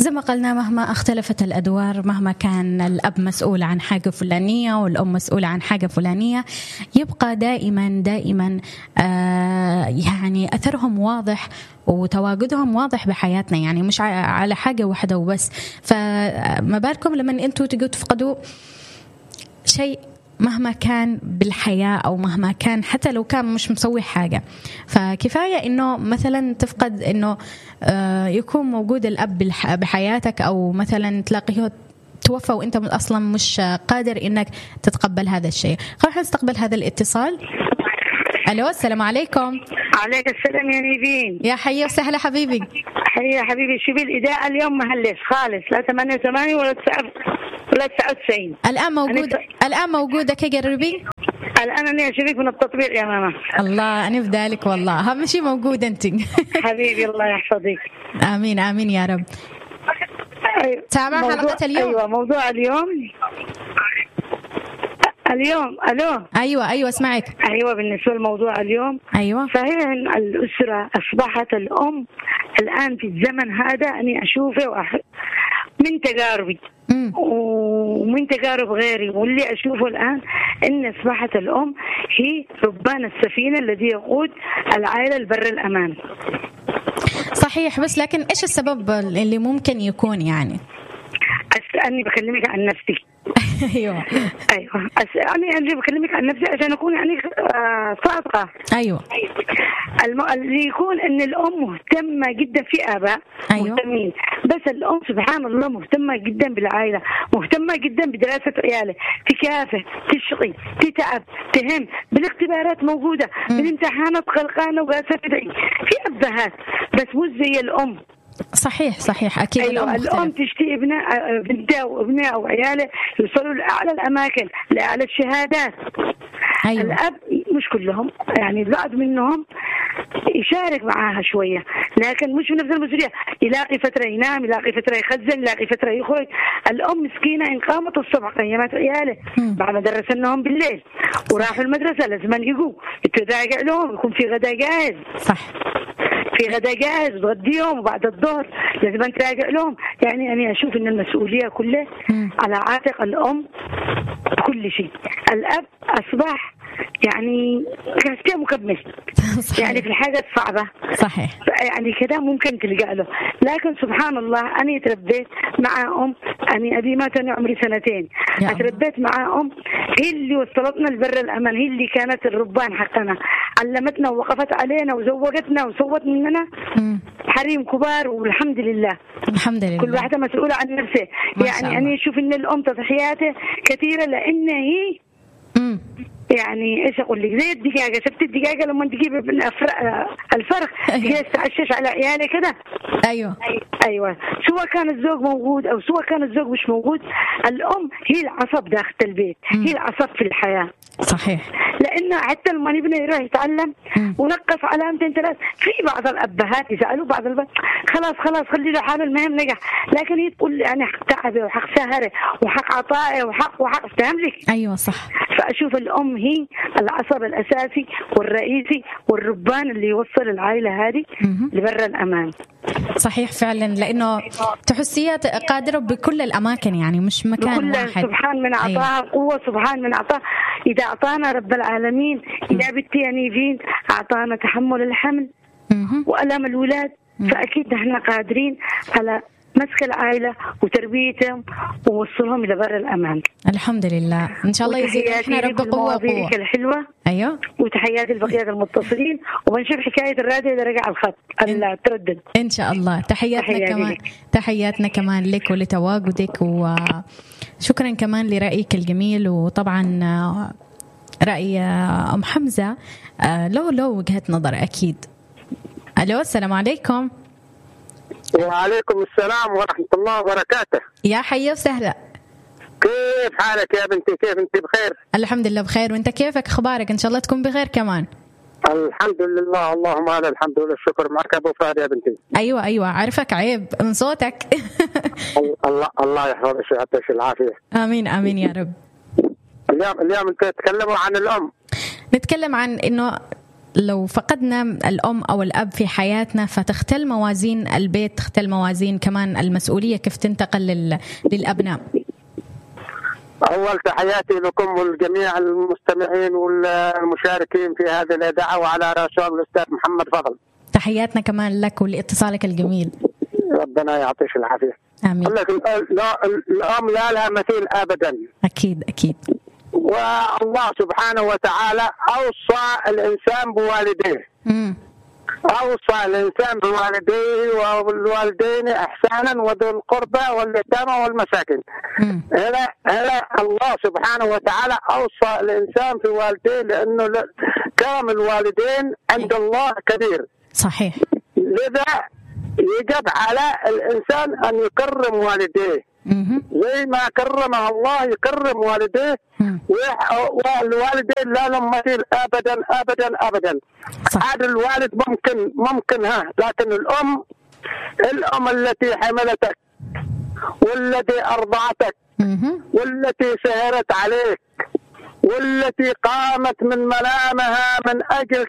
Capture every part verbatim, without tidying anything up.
زي ما قلنا مهما اختلفت الأدوار، مهما كان الأب مسؤول عن حاجة فلانية والأم مسؤولة عن حاجة فلانية، يبقى دائما دائما آه يعني أثرهم واضح وتواجدهم واضح بحياتنا، يعني مش على حاجة واحدة وبس. فما بالكم لما أنتوا تجوا تفقدوا شيء مهما كان بالحياة أو مهما كان، حتى لو كان مش مسوي حاجة. فكفاية إنه مثلا تفقد إنه يكون موجود الأب بحياتك، أو مثلا تلاقيه توفى وإنت أصلا مش قادر إنك تتقبل هذا الشيء. خلينا نستقبل هذا الاتصال. ألو، السلام عليكم. عليك السلام يا نيفين. يا حي وسهلا حبيبي. حي يا حبيبي. شوفي الإذاعة اليوم مهلش خالص، لا ثمانية وثمانين ولا تسعة ولا تسعة وتسعين. الآن موجود ف... الآن موجودة كي قربي. الآن أنا أشوفك من التطبيق يا ماما. الله أنا في ذلك والله، أهم شيء موجود أنت. حبيبي الله يحفظك. آمين آمين يا رب. أيوة. سامع حلقة اليوم؟ أيوة موضوع اليوم اليوم ألو. أيوة أيوة اسمعك. أيوة بالنسبة لموضوع اليوم، أيوة صحيح إن الأسرة أصبحت الأم الآن في الزمن هذا أني أشوفه وأح... من تجاربي ومن تجارب غيري واللي أشوفه الآن إن أصبحت الأم هي ربان السفينة الذي يقود العائلة البر الأمان. صحيح، بس لكن إيش السبب اللي ممكن يكون؟ يعني أني بكلمك عن نفسي. أيوة أيوة أنا أنا بكلمك عن نفسي عشان أكون يعني صادقة. أيوة الم... اللي يكون إن الأم مهتمة جدا في آباء. أيوة. مهتمين، بس الأم سبحان الله مهتمة جدا بالعائلة، مهتمة جدا بدراسة عياله، تكافح، تشقي، تتعب، تهم بالاختبارات موجودة، بالامتحانات غلقانة وقاسة تدعي في أبهات، بس مش زي الأم. صحيح صحيح أكيد. أيوة الأم تشتي ابنها بنتها وابنها أو عياله يوصلوا لأعلى الأماكن، لأعلى الشهادات. أيوة. الأب مش كلهم، يعني بعض منهم يشارك معاها شوية، لكن مش نفس المسؤولية. يلاقي فترة ينام، يلاقي فترة يخزن، يلاقي فترة يخرج. الأم مسكينة إن قامت الصبح قيمت عياله بعد ما درسناهم بالليل وراحوا المدرسة لازم يجوا يتراجع لهم، يكون في غدا جاهز. صح، في غدا جاهز تغديهم، وبعد الظهر لازم تراجع لهم. يعني أنا أشوف إن المسؤولية كلها على عاتق الأم بكل شيء. الأب أصبح يعني كاسته مكمل. يعني في الحاجة الصعبة صحيح يعني كده ممكن تلقى له. لكن سبحان الله أنا تربيت مع أم، أنا أبي مات أنا عمري سنتين، تربيت مع أم هي اللي وصلتنا البر الأمان، هي اللي كانت الربان حقنا، علمتنا ووقفت علينا وزوجتنا وسوت مننا حريم كبار، والحمد لله الحمد لله كل واحدة مسؤولة عن نفسها. يعني أنا أشوف إن الأم تضحياته كثيرة، لأن هي مم. يعني ايش اقول لك، زي الدقاقه، شفت الدقاقه لما تجيب الفرخ تجي تعشش على عيالي كده. ايوه ايوه سواء كان الزوج موجود او سواء كان الزوج مش موجود، الام هي العصب داخل البيت، هي العصب في الحياه. صحيح، لانه حتى لما نبني يروح يتعلم ونقص علامتين ثلاث، في بعض الابهات يسالوا بعض البنات خلاص خلاص خلي له حاله المهم نجح، لكن هي تقول يعني حق تعبه وحق سهره وحق عطائه وحق وحق فهم لك. ايوه صح. فاشوف الام هي العصب الاساسي والرئيسي والربان اللي يوصل العائله هذه لبر الامان. صحيح فعلا، لانه تحسيات قادره بكل الاماكن، يعني مش مكان واحد. سبحان من اعطاها أيوة. قوه، سبحان من اعطاها. اذا اعطانا رب العالمين اذا بالتيانيفين اعطانا تحمل الحمل والام الولاد، فاكيد نحن قادرين على مسك العائلة وتربيتهم ووصلهم إلى بر الأمان. الحمد لله، إن شاء الله يزيد إحنا رب قوة قوة. الحلوة. أيوة. وتحياتي البقية المتصلين، وبنشوف حكاية الراديو إذا رجع الخط التردد. إن شاء الله. تحياتنا تحياتي كمان لك. تحياتنا كمان لك ولتواجدك، وشكرا كمان لرأيك الجميل، وطبعا رأي أم حمزة له له وجهة نظر أكيد. ألو السلام عليكم. وعليكم السلام ورحمة الله وبركاته. يا حي وسهلا، كيف حالك يا بنتي؟ كيف انت؟ بخير الحمد لله بخير، وانت كيفك؟ اخبارك؟ ان شاء الله تكون بخير كمان. الحمد لله، اللهم على الحمد لله الشكر. معك ابو فهد يا بنتي. ايوه ايوه عارفك، عيب من صوتك. الله الله يحفظك ويعطيك العافية. امين امين يا رب. اليوم اليوم انت تتكلموا عن الام، نتكلم عن انه لو فقدنا الأم أو الأب في حياتنا فتختل موازين البيت، تختل موازين كمان المسؤولية كيف تنتقل لل... للأبناء. أول تحياتي لكم والجميع المستمعين والمشاركين في هذه الإذاعة وعلى رأسهم الأستاذ محمد فضل. تحياتنا كمان لك ولاتصالك الجميل. ربنا يعطيك العافية. آمين. الأم لا لها مثيل أبدا. أكيد أكيد. والله سبحانه وتعالى أوصى الإنسان بوالديه. امم أوصى الإنسان بوالديه والوالدين إحسانا وذو القربى واليتامى والمساكين. هنا هنا الله سبحانه وتعالى أوصى الإنسان في والديه لأنه كرم الوالدين عند الله كبير. صحيح. لذا يجب على الإنسان أن يكرم والديه زي ما كرمه الله يكرم والديه، والوالدين لا لهم مثيل أبدا أبدا أبدا. عاد الوالد ممكن ممكن ها، لكن الأم الأم التي حملتك والتي أرضعتك والتي سهرت عليك والتي قامت من منامها من أجل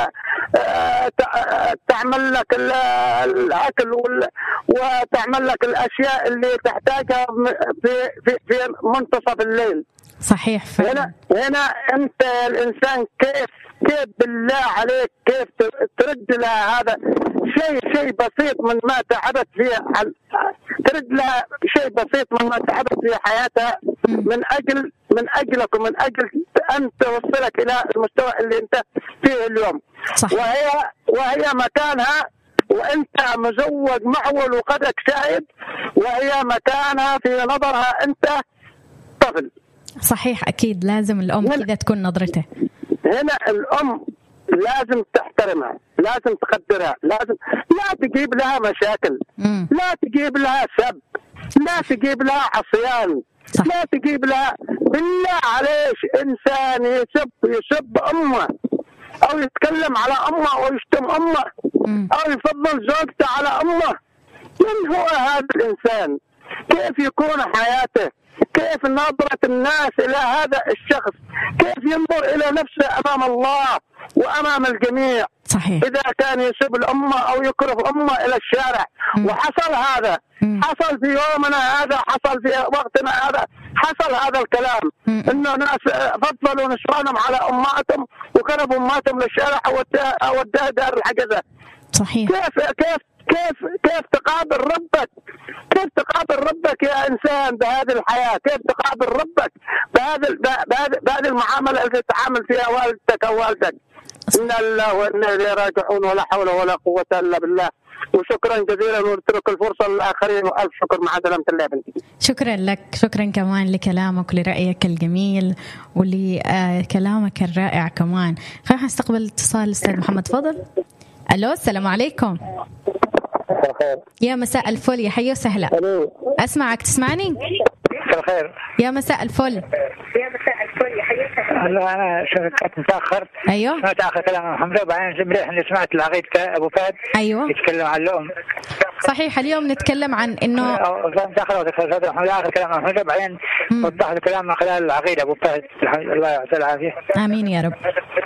تعمل لك الأكل وتعمل لك الأشياء اللي تحتاجها في في في منتصف الليل. صحيح فعلا. هنا هنا أنت الإنسان كيف كيف بالله عليك كيف ترد لها هذا شيء شيء بسيط من ما تعبت فيه، ترد لها شيء بسيط من ما تعبت في حياتها من أجل من أجلك ومن أجل أن توصلك إلى المستوى اللي أنت فيه اليوم. صح. وهي وهي مكانها وأنت مزوج معول وقدك شاهد، وهي مكانها في نظرها أنت طفل. صحيح أكيد لازم الأم كذا تكون نظرته. هنا الأم لازم تحترمها، لازم تقدرها، لازم لا تجيب لها مشاكل، مم. لا تجيب لها سب، لا تجيب لها عصيان، صح. لا تجيب لها بالله عليش إنسان يسب يسب أمه أو يتكلم على أمه أو يشتم أمه مم. أو يفضل زوجته على أمه. من هو هذا الإنسان؟ كيف يكون حياته؟ كيف نظرة الناس إلى هذا الشخص؟ كيف ينظر إلى نفسه أمام الله وأمام الجميع؟ صحيح. إذا كان يسب الأمة أو يكره أمة إلى الشارع. م. وحصل هذا م. حصل في يومنا هذا، حصل في وقتنا هذا، حصل هذا الكلام م. إنه ناس فضلوا نسوانهم على أماتهم وكرهوا أماتهم للشارع وداها دار الحجزة. صحيح. كيف كيف كيف كيف تقابل ربك؟ كيف تقابل ربك يا إنسان بهذه الحياة؟ كيف تقابل ربك بهذه بهذه المعاملة التي تتعامل فيها والدتك أو والدك؟ إن الله وإنا إليه راجعون ولا حول ولا قوة إلا بالله. وشكرا جزيلا ونترك الفرصة للآخرين وألف شكر مع سلامة الله بنتي. شكرا لك، شكرا كمان لكلامك ولرأيك الجميل ولكلامك الرائع كمان. خلينا نستقبل اتصال الأستاذ محمد فضل. ألو السلام عليكم. الخير. يا مساء الفل، يا حي وسهلا. أسمعك، تسمعني؟ الخير. يا مساء الفل. يا مساء الفل، يا حي وسهلا. والله أنا شفت متأخر. أيوه. سمعت آخر كلام محمد وبعدين مليح إني سمعت العقيد أبو فهد. أيوه. يتكلم عن الأم. صحيح. اليوم نتكلم عن إنه. متأخر وتكلم محمد آخر كلام محمد وبعدين وضح الكلام من خلال العقيد أبو فهد. الله يعطيه العافية. آمين يا رب.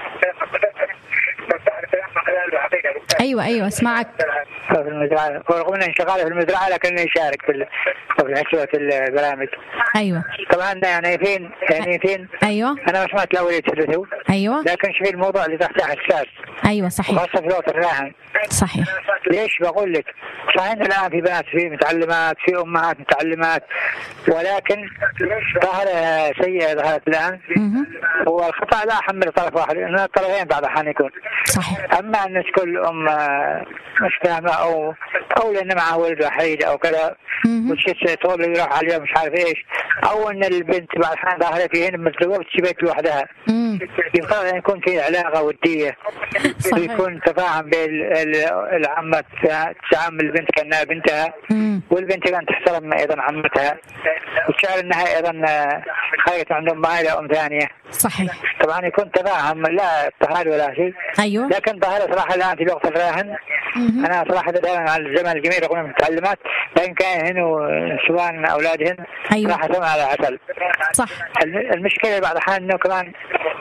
ايوه ايوه اسمعك. في المزرعه ورغم انه شغال في المزرعه لكنه يشارك في في البرامج. ايوه طبعا يعني فين يعني فين ايوه انا ما سمعت الاول يتحدثوا. ايوه لكن شوف الموضوع اللي تحت حساس. ايوه صحيح. خاصه في وقت الراهن. صحيح. ليش بقول لك؟ صحيح الان في بنات في متعلمات في امهات متعلمات ولكن ظاهره سيئه ظهرت الان. هو الخطا لا احمل طرف واحد لان الطرفين بعض الاحيان يكون. صحيح. اما ان تكون الام مش فاهمه او او لان معها ولد وحيد او كذا وشيء تقول له يروح على اليوم مش عارف ايش، او ان البنت بعض الاحيان ظاهره فيهن متزوجه في بيت لوحدها. يفترض ان يكون في علاقه وديه ويكون تفاهم بين العمه تعامل البنت كانها بنتها والبنت كانت تحترم ايضا عمتها وتشعر انها ايضا خرجت عند امها الى ام ثانيه. صحيح. طبعا يكون تفاهم لا اضطهاد ولا شيء. ايوه. لكن ظاهره صراحه الان في وقت الراهن انا صراحه دائما على الزمن الجميل رغم انهم متعلمات لكن كان هنا سواء اولادهن أيوة. صراحه على عسل. صح. المشكله بعض الاحيان انه كمان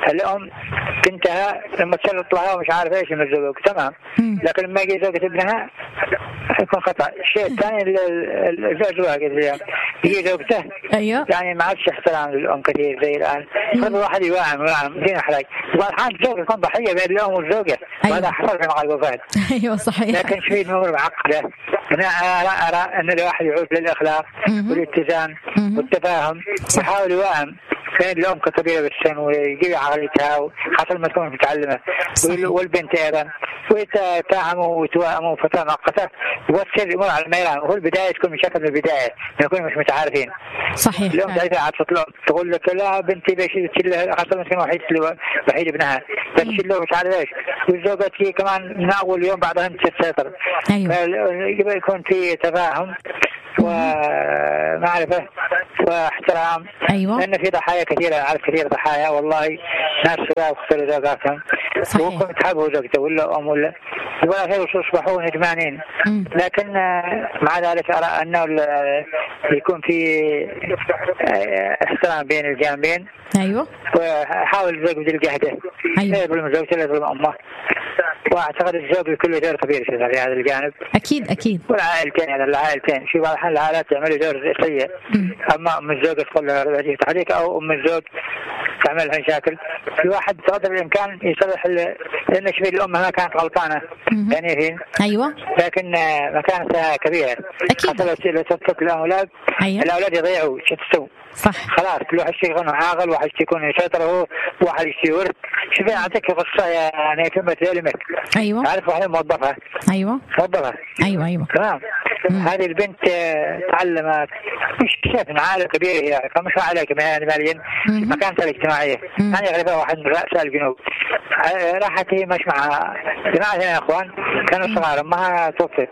الأم بنتها لما تسلط لها ومش عارف إيش من الزوج تمام، لكن لما يجي زوجة ابنها يكون خطأ. الشيء الثاني الزواج اللي يجي زوجته أيوه يعني ما عادش احترام للأم كثير زي الآن. خذ واحد يواعم يواعم دين أحرج، بعض الأحيان الزوج يكون ضحية بين الأم والزوجة وهذا حصل في مقال وفاة. أيوه صحيح. لكن شوي الأمور معقدة. أنا أرى أرى أن الواحد يعود للأخلاق والاتزان والتفاهم ويحاول يواعم كان الأم كطبيعة بالسن ويجيب عقلتها وحصل ما تكون متعلمة والبنت أيضا ويتفاهموا ويتوائموا فترة مؤقتة وتصير الأمور على الميران. وهو البداية تكون مشاكل من البداية ما يكونوا مش متعارفين. صحيح. اليوم تعرفي عاد تطلع تقول لك لا بنتي بيش تشيل حصل ما تكون وحيد وحيد ابنها تشيل له مش عارف إيش والزوجة هي كمان من أول يوم بعدها تسيطر. أيوة. يبقى يكون في تفاهم ومعرفة واحترام. أيوة. لأن في ضحايا كثيرة، أعرف كثير ضحايا والله ناس شباب اختاروا زوجاتهم وكم تحبوا زوجته ولا أم ولا ولا غير يصبحوا ندمانين. لكن مع ذلك أرى أنه يكون في احترام بين الجانبين. أيوة. وحاول الزوج بالجهده. أيوة. لا يظلم زوجته لا يظلم أمه. وأعتقد الزوج بكل دور كبير في هذا الجانب. أكيد أكيد. والعائلتين يعني العائلتين في بعض الحالات يعملوا دور سيء. أما أم الزوج تقول لها رجعي تحريك أو أم الزوج تعمل لها مشاكل. في واحد بقدر الإمكان يصلح لأن شبيه الأم ما كانت غلطانة يعني فين. أيوة. لكن مكانتها كبيرة. أكيد. حتى لو تترك الأولاد. أيوة. الأولاد يضيعوا شو تسوي. صح. خلاص كل واحد يكون عاقل واحد يكون يسيطر هو واحد يسيور. شوفي أعطيك قصة يعني كلمة علمك. أيوة. عارف واحد موظفة. أيوة. موظفة. أيوة أيوة. تمام. هذه البنت تعلمت مش شايف من عائلة كبيرة يعني فمش عائلة كمان ماليا مكانتها الاجتماعية يعني غالبا واحد من رؤساء الجنوب. راحت هي مش مع جماعة يا أخوان كانوا صغار أمها توفت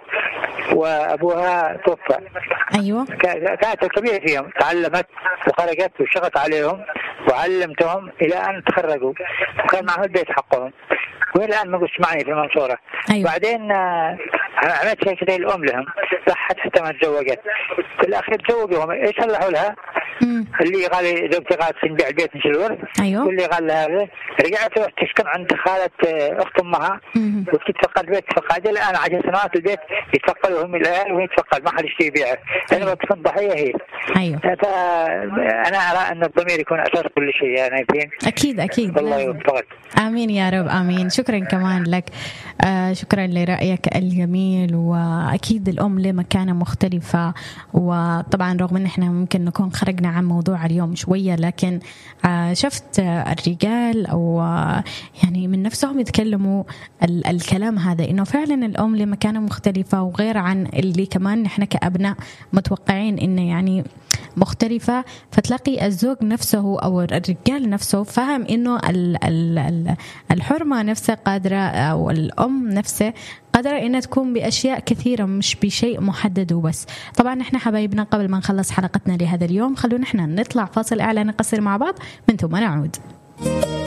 وأبوها توفى. أيوة. كانت الكبيرة فيهم تعلمت وخرجت وشغلت عليهم وعلمتهم إلى أن تخرجوا وكان معهم البيت حقهم والآن ما قلت معي في المنصورة. أيوة. بعدين عملت شيء كده الأم لهم راحت حتى ما تزوجت في الأخير تزوجوهم إيش صلحوا لها. مم. اللي قال زوجتي قالت تنبيع البيت مش الورث. أيوة. واللي قال لها رجعت تسكن عند خالة أخت أمها وتتفقد البيت تفقد الآن عشر سنوات البيت يتفقدوا هم العيال وهي تفقد ما حد يشتري يبيعه لأنه أيوة. تكون ضحية هي. أيوة. أنا أرى أن الضمير يكون أساس كل شيء يعني فين. أكيد أكيد. الله يوفقك. آمين يا رب آمين. شكرا كمان لك. آه شكرا لرأيك الجميل. وأكيد الأم له مكانة مختلفة وطبعا رغم أن احنا ممكن نكون خرجنا عن موضوع اليوم شوية لكن آه شفت آه الرجال أو آه يعني من نفسهم يتكلموا ال- الكلام هذا إنه فعلا الأم له مكانة مختلفة وغير عن اللي كمان نحن كأبناء متوقعين إنه يعني مختلفة. فتلاقي الزوج نفسه أو الرجال نفسه فهم إنه ال- ال- الحرمة نفسها قادرة أو الأم نفسها قادرة إنها تكون بأشياء كثيرة مش بشيء محدد وبس. طبعا نحن حبايبنا قبل ما نخلص حلقتنا لهذا اليوم خلونا نحن نطلع فاصل إعلان نقصر مع بعض من ثم نعود.